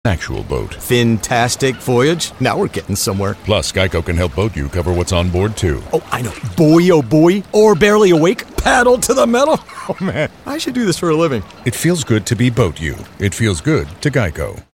Actual boat. Fantastic voyage. Now we're getting somewhere. Plus, Geico can help boat you cover what's on board, too. Oh, I know. Boy, oh boy. Or barely awake. Paddle to the metal. Oh, man. I should do this for a living. It feels good to be boat you. It feels good to Geico.